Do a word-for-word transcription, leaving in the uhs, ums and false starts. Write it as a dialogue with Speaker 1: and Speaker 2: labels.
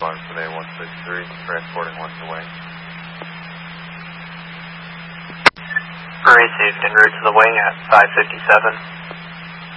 Speaker 1: Bar today one six three, transporting once away.
Speaker 2: Received en route to the wing at five fifty-seven.